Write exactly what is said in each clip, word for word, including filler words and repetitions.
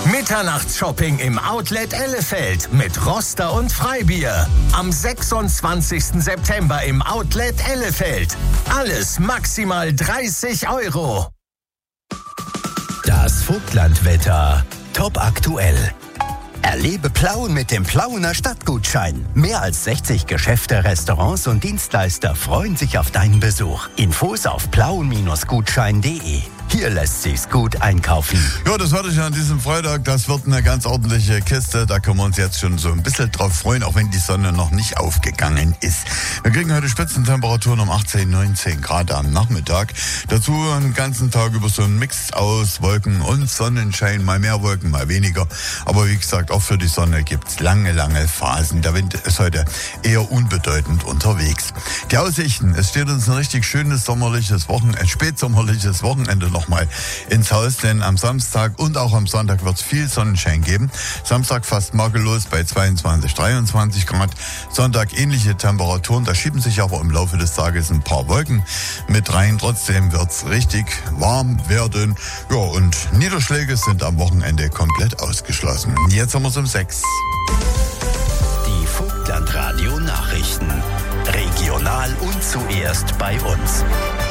Mitternachtsshopping im Outlet Ellefeld mit Roster und Freibier. Am sechsundzwanzigsten September im Outlet Ellefeld. Alles maximal dreißig Euro. Das Vogtlandwetter. Top aktuell. Erlebe Plauen mit dem Plauener Stadtgutschein. Mehr als sechzig Geschäfte, Restaurants und Dienstleister freuen sich auf deinen Besuch. Infos auf plauen Bindestrich gutschein punkt de. Hier lässt sich's gut einkaufen. Ja, das hatte ich an diesem Freitag. Das wird eine ganz ordentliche Kiste. Da können wir uns jetzt schon so ein bisschen drauf freuen, auch wenn die Sonne noch nicht aufgegangen ist. Wir kriegen heute Spitzentemperaturen um achtzehn, neunzehn Grad am Nachmittag. Dazu einen ganzen Tag über so einen Mix aus Wolken und Sonnenschein. Mal mehr Wolken, mal weniger. Aber wie gesagt, auch für die Sonne gibt's lange, lange Phasen. Der Wind ist heute eher unbedeutend unterwegs. Die Aussichten. Es steht uns ein richtig schönes sommerliches Wochenende, spätsommerliches Wochenende noch mal ins Haus, denn am Samstag und auch am Sonntag wird es viel Sonnenschein geben. Samstag fast makellos bei zweiundzwanzig, dreiundzwanzig Grad. Sonntag ähnliche Temperaturen, da schieben sich aber im Laufe des Tages ein paar Wolken mit rein. Trotzdem wird es richtig warm werden. Ja, und Niederschläge sind am Wochenende komplett ausgeschlossen. Jetzt haben wir es um sechs. Die Vogtlandradio Nachrichten. Regional und zuerst bei uns.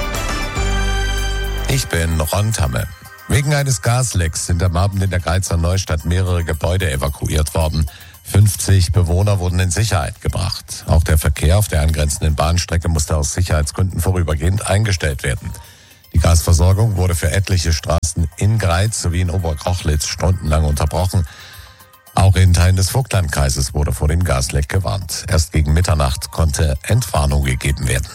Ich bin Ron Tamme. Wegen eines Gaslecks sind am Abend in der Greizer Neustadt mehrere Gebäude evakuiert worden. fünfzig Bewohner wurden in Sicherheit gebracht. Auch der Verkehr auf der angrenzenden Bahnstrecke musste aus Sicherheitsgründen vorübergehend eingestellt werden. Die Gasversorgung wurde für etliche Straßen in Greiz sowie in Oberkrochlitz stundenlang unterbrochen. Auch in Teilen des Vogtlandkreises wurde vor dem Gasleck gewarnt. Erst gegen Mitternacht konnte Entwarnung gegeben werden.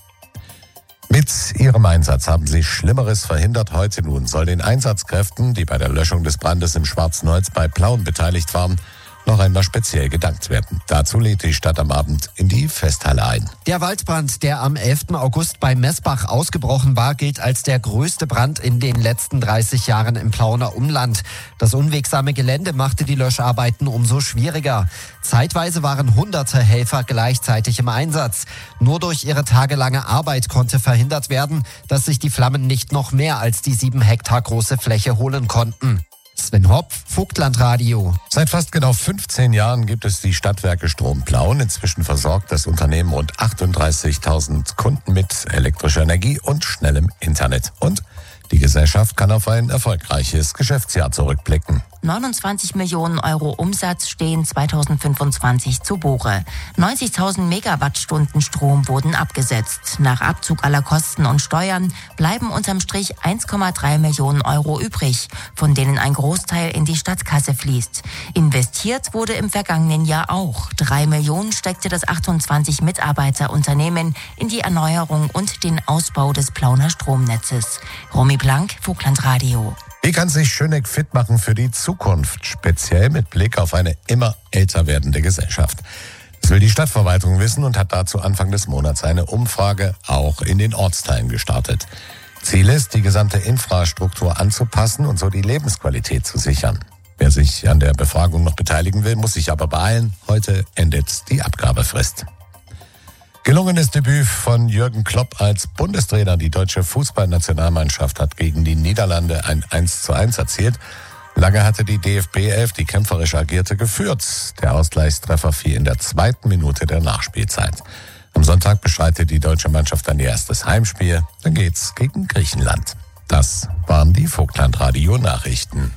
Mit ihrem Einsatz haben sie Schlimmeres verhindert. Heute nun soll den Einsatzkräften, die bei der Löschung des Brandes im Schwarzen Holz bei Plauen beteiligt waren, noch einmal speziell gedankt werden. Dazu lädt die Stadt am Abend in die Festhalle ein. Der Waldbrand, der am elften August bei Messbach ausgebrochen war, gilt als der größte Brand in den letzten dreißig Jahren im Plauener Umland. Das unwegsame Gelände machte die Löscharbeiten umso schwieriger. Zeitweise waren hunderte Helfer gleichzeitig im Einsatz. Nur durch ihre tagelange Arbeit konnte verhindert werden, dass sich die Flammen nicht noch mehr als die sieben Hektar große Fläche holen konnten. Sven Hopp, Vogtlandradio. Seit fast genau fünfzehn Jahren gibt es die Stadtwerke Strom Plauen. Inzwischen versorgt das Unternehmen rund achtunddreißigtausend Kunden mit elektrischer Energie und schnellem Internet. Und die Gesellschaft kann auf ein erfolgreiches Geschäftsjahr zurückblicken. neunundzwanzig Millionen Euro Umsatz stehen zweitausendfünfundzwanzig zu Buche. neunzigtausend Megawattstunden Strom wurden abgesetzt. Nach Abzug aller Kosten und Steuern bleiben unterm Strich eins Komma drei Millionen Euro übrig, von denen ein Großteil in die Stadtkasse fließt. Investiert wurde im vergangenen Jahr auch. Drei Millionen steckte das achtundzwanzig Mitarbeiterunternehmen in die Erneuerung und den Ausbau des Plauener Stromnetzes. Romy Blank, Vogtlandradio. Wie kann sich Schöneck fit machen für die Zukunft, speziell mit Blick auf eine immer älter werdende Gesellschaft? Das will die Stadtverwaltung wissen und hat dazu Anfang des Monats eine Umfrage auch in den Ortsteilen gestartet. Ziel ist, die gesamte Infrastruktur anzupassen und so die Lebensqualität zu sichern. Wer sich an der Befragung noch beteiligen will, muss sich aber beeilen. Heute endet die Abgabefrist. Gelungenes Debüt von Jürgen Klopp als Bundestrainer. Die deutsche Fußballnationalmannschaft hat gegen die Niederlande ein eins zu eins erzielt. Lange hatte die D F B elf, die kämpferisch agierte, geführt. Der Ausgleichstreffer fiel in der zweiten Minute der Nachspielzeit. Am Sonntag bestreitet die deutsche Mannschaft dann ihr erstes Heimspiel. Dann geht's gegen Griechenland. Das waren die Vogtlandradio-Nachrichten.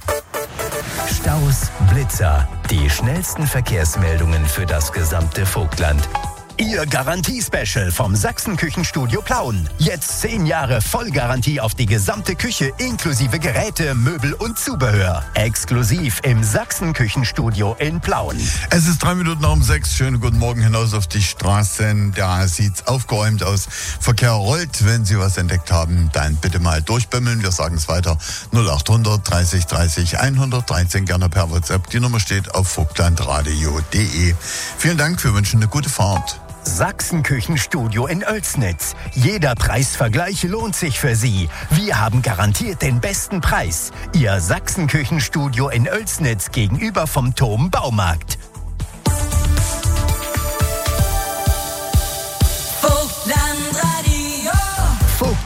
Staus, Blitzer, die schnellsten Verkehrsmeldungen für das gesamte Vogtland. Ihr Garantie-Special vom Sachsen-Küchenstudio Plauen. Jetzt zehn Jahre Vollgarantie auf die gesamte Küche inklusive Geräte, Möbel und Zubehör. Exklusiv im Sachsen-Küchenstudio in Plauen. Es ist drei Minuten nach um sechs. Schönen guten Morgen hinaus auf die Straßen. Da sieht's aufgeräumt aus. Verkehr rollt. Wenn Sie was entdeckt haben, dann bitte mal durchbimmeln. Wir sagen es weiter. null achthundert dreißig dreißig hundertdreizehn gerne per WhatsApp. Die Nummer steht auf vogtlandradio punkt de. Vielen Dank. Wir wünschen eine gute Fahrt. Sachsen-Küchenstudio in Oelsnitz. Jeder Preisvergleich lohnt sich für Sie. Wir haben garantiert den besten Preis. Ihr Sachsen-Küchenstudio in Oelsnitz gegenüber vom Tom Baumarkt.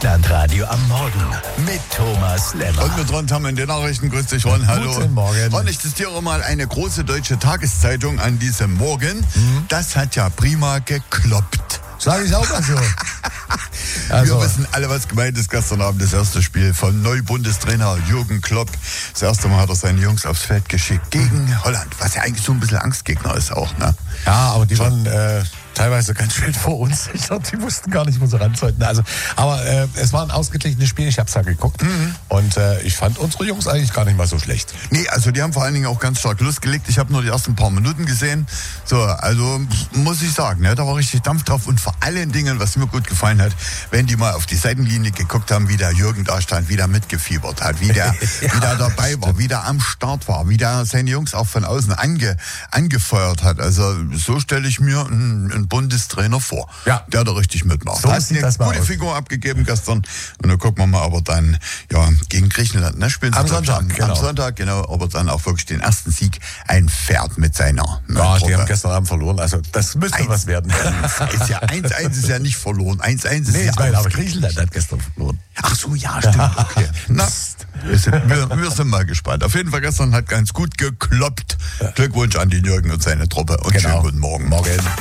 Vogtlandradio am Morgen mit Thomas Lemmer. Und mit Ron haben wir in den Nachrichten. Grüß dich, Ron. Hallo. Guten Morgen. Ron, ich zitiere mal eine große deutsche Tageszeitung an diesem Morgen. Mhm. Das hat ja prima gekloppt. Sag ich auch mal so. Also, wir wissen alle, was gemeint ist. Gestern Abend das erste Spiel von Neubundestrainer Jürgen Klopp. Das erste Mal hat er seine Jungs aufs Feld geschickt gegen Holland, was ja eigentlich so ein bisschen Angstgegner ist auch, ne? Ja, aber die waren äh, teilweise ganz schön verunsichert. Die wussten gar nicht, wo sie ran sollten. Also, aber äh, es war ein ausgeglichenes Spiel. Ich habe es ja geguckt. Mhm. Und äh, ich fand unsere Jungs eigentlich gar nicht mal so schlecht. Nee, also die haben vor allen Dingen auch ganz stark Lust gelegt. Ich habe nur die ersten paar Minuten gesehen. So, also muss ich sagen, ne, da war richtig Dampf drauf. Und vor allen Dingen, was mir gut gefallen hat, wenn die mal auf die Seitenlinie geguckt haben, wie der Jürgen da stand, wie der mitgefiebert hat, wie der, ja, wie der dabei war, wie der am Start war, wie der seine Jungs auch von außen ange, angefeuert hat. Also so stelle ich mir einen, einen Bundestrainer vor, ja, der da richtig mitmacht. So hat eine gute aus. Figur abgegeben gestern. Und dann gucken wir mal, aber dann ja gegen Griechenland, ne, spielen sie am Sonntag, am, genau. am Sonntag, genau, aber dann auch wirklich den ersten Sieg einfährt mit seiner. Ja, Truppe. Die haben gestern Abend verloren, also das müsste eins, was werden. Ist ja eins eins ist ja nicht verloren, eins eins ist nee, ja nein, aber Griechenland hat gestern verloren. Ach so, ja, stimmt. Okay. Na, wir sind, wir, wir sind mal gespannt. Auf jeden Fall gestern hat ganz gut gekloppt. Ja. Glückwunsch an den Jürgen und seine Truppe und genau. Schönen guten Morgen. Morgen.